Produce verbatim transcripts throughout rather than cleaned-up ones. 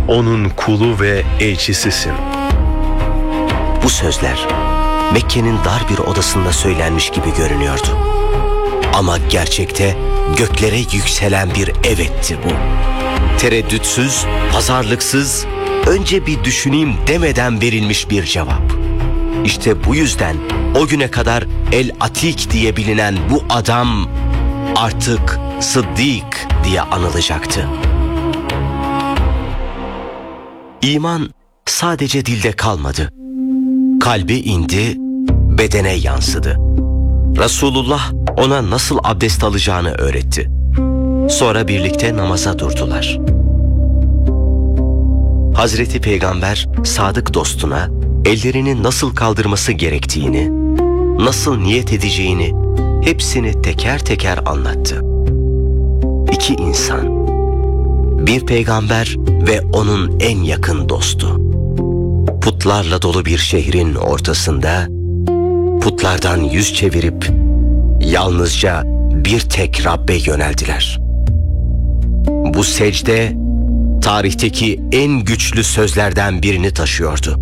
onun kulu ve elçisisin. Bu sözler Mekke'nin dar bir odasında söylenmiş gibi görünüyordu. Ama gerçekte göklere yükselen bir evetti bu. Tereddütsüz, pazarlıksız, önce bir düşüneyim demeden verilmiş bir cevap. İşte bu yüzden o güne kadar El-Atik diye bilinen bu adam artık Sıddık diye anılacaktı. İman sadece dilde kalmadı. Kalbe indi, bedene yansıdı. Resulullah ona nasıl abdest alacağını öğretti. Sonra birlikte namaza durdular. Hazreti Peygamber sadık dostuna ellerini nasıl kaldırması gerektiğini, nasıl niyet edeceğini hepsini teker teker anlattı. İki insan, bir peygamber ve onun en yakın dostu. Putlarla dolu bir şehrin ortasında, putlardan yüz çevirip yalnızca bir tek Rabbe yöneldiler. Bu secde tarihteki en güçlü sözlerden birini taşıyordu.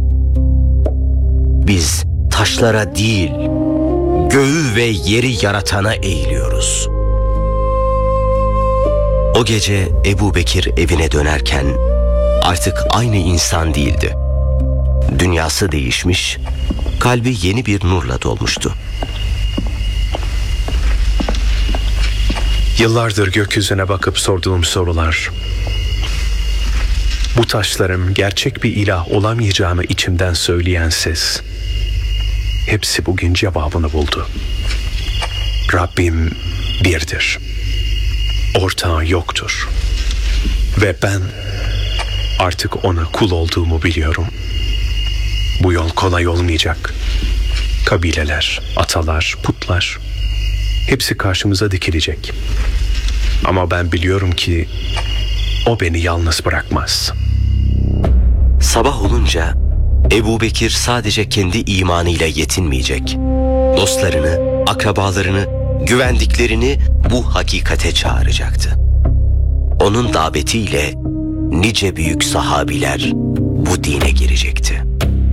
Biz taşlara değil, göğü ve yeri yaratana eğiliyoruz. O gece Ebu Bekir evine dönerken artık aynı insan değildi. Dünyası değişmiş, kalbi yeni bir nurla dolmuştu. Yıllardır gökyüzüne bakıp sorduğum sorular, bu taşların gerçek bir ilah olamayacağını içimden söyleyen ses, hepsi bugün cevabını buldu. Rabbim birdir. Ortağı yoktur. Ve ben artık ona kul olduğumu biliyorum. Bu yol kolay olmayacak. Kabileler, atalar, putlar, hepsi karşımıza dikilecek. Ama ben biliyorum ki o beni yalnız bırakmaz. Sabah olunca Ebu Bekir sadece kendi imanıyla yetinmeyecek. Dostlarını, akrabalarını, güvendiklerini bu hakikate çağıracaktı. Onun davetiyle nice büyük sahabiler bu dine girecekti.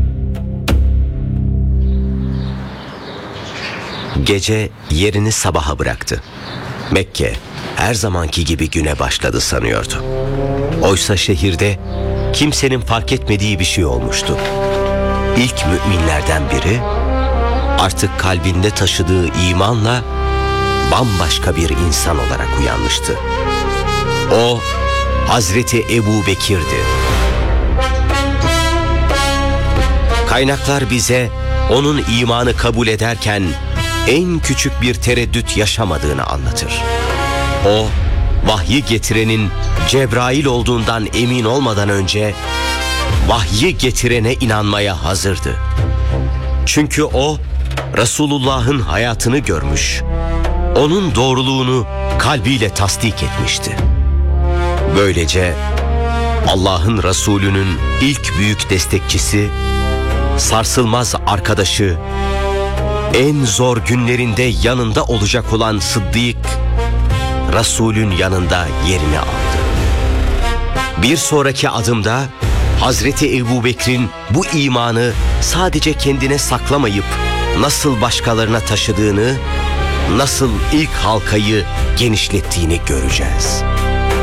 Gece yerini sabaha bıraktı. Mekke her zamanki gibi güne başladı sanıyordu. Oysa şehirde kimsenin fark etmediği bir şey olmuştu. İlk müminlerden biri artık kalbinde taşıdığı imanla bambaşka bir insan olarak uyanmıştı. O Hazreti Ebu Bekir'di. Kaynaklar bize onun imanı kabul ederken en küçük bir tereddüt yaşamadığını anlatır. O, vahyi getirenin Cebrail olduğundan emin olmadan önce vahyi getirene inanmaya hazırdı. Çünkü o, Resulullah'ın hayatını görmüş, onun doğruluğunu kalbiyle tasdik etmişti. Böylece Allah'ın Resulü'nün ilk büyük destekçisi, sarsılmaz arkadaşı, en zor günlerinde yanında olacak olan Sıddık, Resul'ün yanında yerini aldı. Bir sonraki adımda Hazreti Ebu Bekir'in bu imanı sadece kendine saklamayıp nasıl başkalarına taşıdığını, nasıl ilk halkayı genişlettiğini göreceğiz.